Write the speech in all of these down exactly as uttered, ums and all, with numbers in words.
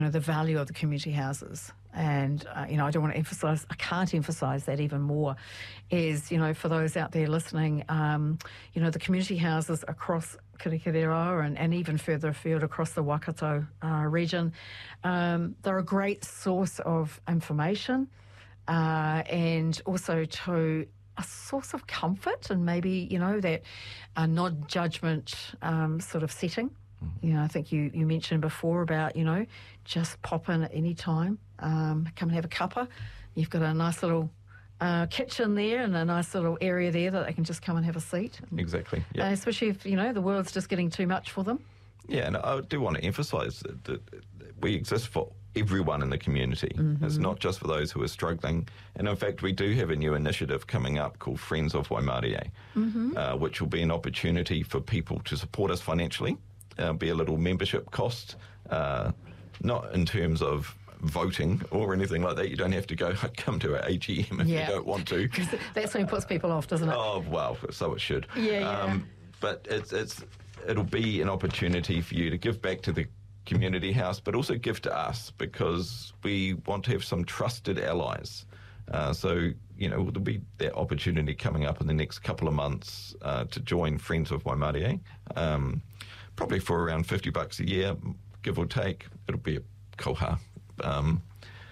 know, the value of the community houses. And, uh, you know, I don't want to emphasise, I can't emphasise that even more, is, you know, for those out there listening, um, you know, the community houses across Kirikiriroa and, and even further afield across the Waikato uh, region, um, they're a great source of information uh, and also to a source of comfort and maybe, you know, that uh, non-judgment um, sort of setting. You know, I think you, you mentioned before about, you know, just pop in at any time, um, come and have a cuppa. You've got a nice little uh, kitchen there and a nice little area there that they can just come and have a seat. Exactly, yeah. Uh, especially if, you know, the world's just getting too much for them. Yeah, and I do want to emphasise that, that we exist for everyone in the community. Mm-hmm. It's not just for those who are struggling. And in fact, we do have a new initiative coming up called Friends of Waimarie, mm-hmm. uh, which will be an opportunity for people to support us financially. Uh, be a little membership cost, uh, not in terms of voting or anything like that. You don't have to go come to our A G M if yeah. you don't want to. Because that's when it puts people off, doesn't it? Oh, well, so it should. Yeah, yeah. Um, but it's it's it'll be an opportunity for you to give back to the community house, but also give to us, because we want to have some trusted allies. Uh, so, you know, there'll be that opportunity coming up in the next couple of months uh, to join Friends of Waimarie. Um, probably for around fifty bucks a year, give or take. It'll be a koha. Um,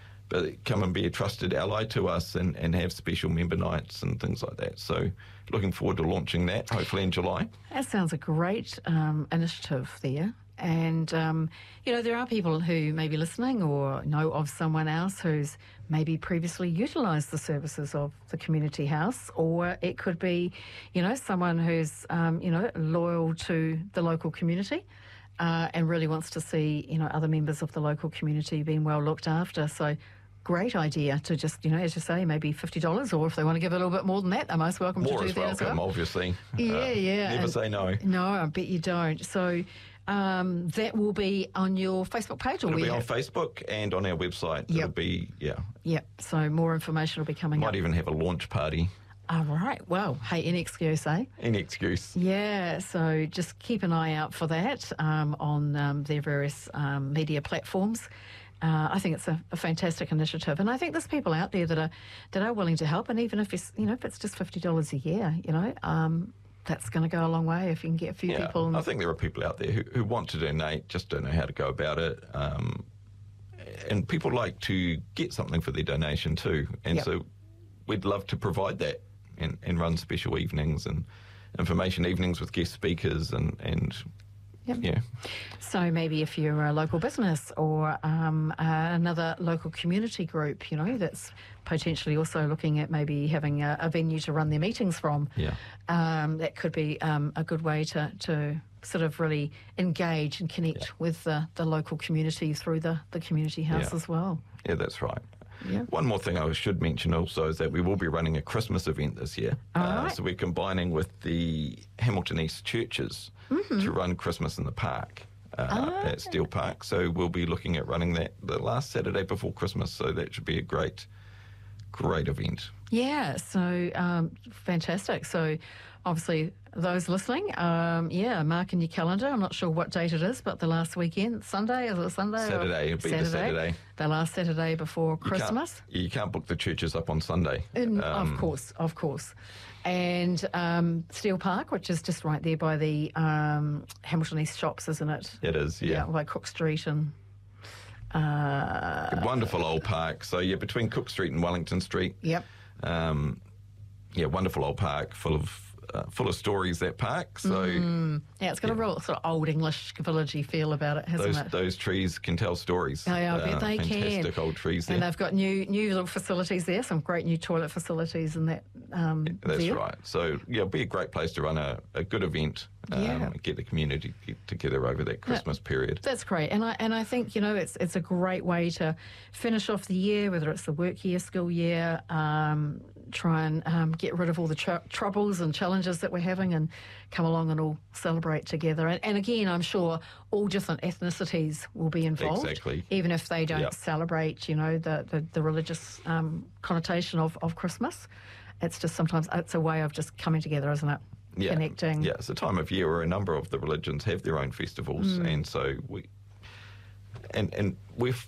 but come and be a trusted ally to us and, and have special member nights and things like that. So looking forward to launching that, hopefully in July. That sounds a great um, initiative there. And, um, you know, there are people who may be listening or know of someone else who's maybe previously utilised the services of the community house, or it could be, you know, someone who's, um, you know, loyal to the local community uh, and really wants to see, you know, other members of the local community being well looked after. So great idea to just, you know, as you say, maybe fifty dollars, or if they want to give a little bit more than that, they're most welcome more to do as that welcome, as well. Obviously. Yeah, uh, yeah. Never and, say no. No, I bet you don't. So um, that will be on your Facebook page? Or It'll be have... on Facebook and on our website. Yep. It'll be, yeah. Yep, so more information will be coming Might up. Might even have a launch party. All right. Well, hey, any excuse, eh? Any excuse. Yeah, so just keep an eye out for that um, on um, their various um, media platforms. Uh, I think it's a, a fantastic initiative, and I think there's people out there that are that are willing to help. And even if it's, you know, if it's just fifty dollars a year, you know, um, that's going to go a long way if you can get a few yeah, people. And... I think there are people out there who, who want to donate, just don't know how to go about it. Um, and people like to get something for their donation too, and yep. so we'd love to provide that and, and run special evenings and information evenings with guest speakers and and. Yep. Yeah. So maybe if you're a local business or um, uh, another local community group, you know, that's potentially also looking at maybe having a, a venue to run their meetings from, yeah. um, that could be um, a good way to, to sort of really engage and connect yeah. with the, the local community through the, the community house yeah. as well. Yeah, that's right. Yeah. One more thing I should mention also is that we will be running a Christmas event this year. All uh, right. So we're combining with the Hamilton East churches mm-hmm. to run Christmas in the park uh, oh, at Steel Park. So we'll be looking at running that the last Saturday before Christmas. So that should be a great, great event. Yeah, so um, fantastic. So obviously those listening, um, yeah, mark in your calendar. I'm not sure what date it is, but the last weekend, Sunday, is it Sunday? Saturday, it'll be Saturday, the Saturday. The last Saturday before Christmas. You can't, you can't book the churches up on Sunday. Um, um, of course, of course. And um, Steel Park, which is just right there by the um, Hamilton East shops, isn't it? It is, yeah. Yeah, by Cook Street and... Uh, a wonderful old park. So, yeah, between Cook Street and Wellington Street. Yep. Um, yeah, wonderful old park, full of uh, full of stories, that park. So mm. Yeah, it's got yeah. a real sort of old English villagey feel about it, hasn't those, it? Those trees can tell stories. Oh, yeah, I bet uh, they fantastic can. Fantastic old trees there. And they've got new new little facilities there, some great new toilet facilities and that um, yeah, That's there. right. So, yeah, it'll be a great place to run a, a good event, um, yeah. get the community get together over that Christmas that, period. That's great. And I and I think, you know, it's it's a great way to finish off the year, whether it's the work year, school year, um, try and um, get rid of all the tr- troubles and challenges that we're having and come along and all celebrate together. And, and again, I'm sure all different ethnicities will be involved. Exactly. Even if they don't yep. celebrate, you know, the, the, the religious um, connotation of, of Christmas. It's just sometimes, it's a way of just coming together, isn't it? Yeah. Connecting. Yeah, it's a time of year where a number of the religions have their own festivals. Mm. And so we... and and we're